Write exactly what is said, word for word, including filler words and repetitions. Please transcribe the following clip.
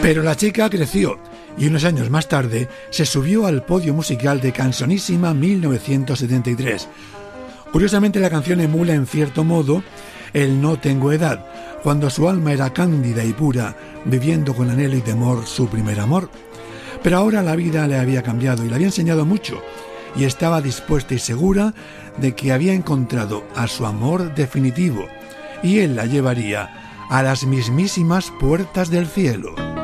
Pero la chica creció y unos años más tarde se subió al podio musical de Canzonissima mil novecientos setenta y tres. Curiosamente, la canción emula en cierto modo el No tengo edad, cuando su alma era cándida y pura, viviendo con anhelo y temor su primer amor. Pero ahora la vida le había cambiado y le había enseñado mucho, y estaba dispuesta y segura de que había encontrado a su amor definitivo, y él la llevaría a las mismísimas puertas del cielo.